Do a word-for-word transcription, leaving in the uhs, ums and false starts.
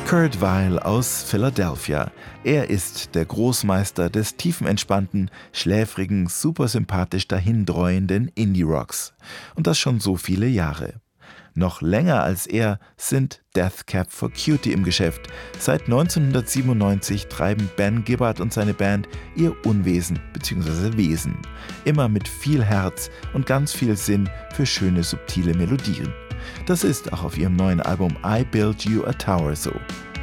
Kurt Weill aus Philadelphia. Er ist der Großmeister des tiefenentspannten, schläfrigen, supersympathisch dahindreuenden Indie-Rocks. Und das schon so viele Jahre. Noch länger als er sind Death Cab for Cutie im Geschäft. Seit neunzehnhundertsiebenundneunzig treiben Ben Gibbard und seine Band ihr Unwesen bzw. Wesen. Immer mit viel Herz und ganz viel Sinn für schöne, subtile Melodien. Das ist auch auf ihrem neuen Album I Built You a Tower so.